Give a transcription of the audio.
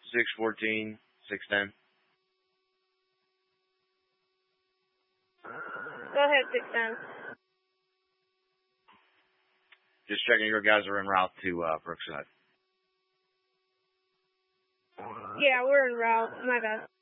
614, 610. Go ahead, 610. Just checking your guys are en route to Brookside. Yeah, we're en route. My bad.